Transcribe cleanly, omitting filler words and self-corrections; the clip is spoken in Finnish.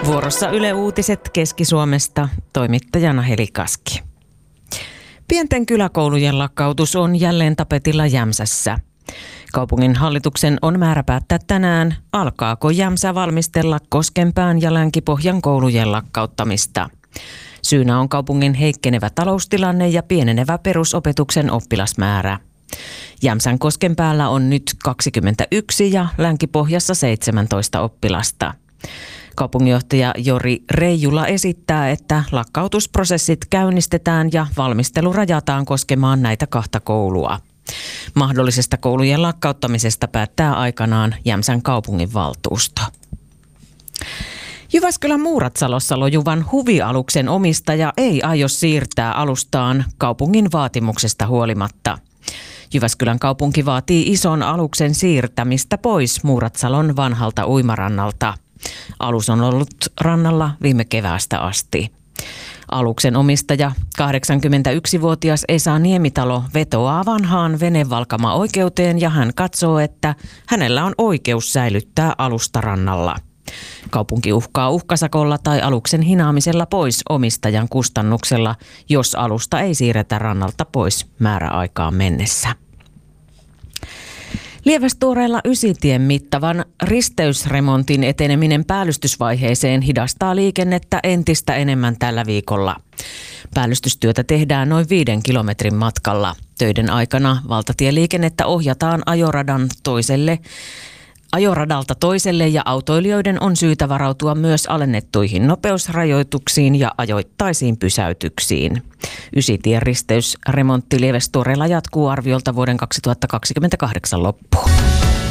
Vuorossa Yle Uutiset Keski-Suomesta, toimittajana Heli Kaski. Pienten kyläkoulujen lakkautus on jälleen tapetilla Jämsässä. Kaupungin hallituksen on määrä päättää tänään, alkaako Jämsä valmistella Koskenpään ja Länki-Pohjan koulujen lakkauttamista. Syynä on kaupungin heikkenevä taloustilanne ja pienenevä perusopetuksen oppilasmäärä. Jämsän Koskenpäällä on nyt 21 ja Länki-Pohjassa 17 oppilasta. Kaupunginjohtaja Jori Reijula esittää, että lakkautusprosessit käynnistetään ja valmistelu rajataan koskemaan näitä kahta koulua. Mahdollisesta koulujen lakkauttamisesta päättää aikanaan Jämsän kaupunginvaltuusto. Jyväskylän Muuratsalossa lojuvan huvialuksen omistaja ei aio siirtää alustaan kaupungin vaatimuksesta huolimatta. Jyväskylän kaupunki vaatii ison aluksen siirtämistä pois Muuratsalon vanhalta uimarannalta. Alus on ollut rannalla viime keväästä asti. Aluksen omistaja, 81-vuotias Esa Niemitalo, vetoaa vanhaan venevalkama-oikeuteen ja hän katsoo, että hänellä on oikeus säilyttää alusta rannalla. Kaupunki uhkaa uhkasakolla tai aluksen hinaamisella pois omistajan kustannuksella, jos alusta ei siirretä rannalta pois määräaikaan mennessä. Lievästuoreella Ysitien mittavan risteysremontin eteneminen päällystysvaiheeseen hidastaa liikennettä entistä enemmän tällä viikolla. Päällystystyötä tehdään noin 5 kilometrin matkalla. Töiden aikana valtatieliikennettä ohjataan ajoradalta toiselle ja autoilijoiden on syytä varautua myös alennettuihin nopeusrajoituksiin ja ajoittaisiin pysäytyksiin. Ysitien risteysremontti Lievästuoreella jatkuu arviolta vuoden 2028 loppuun.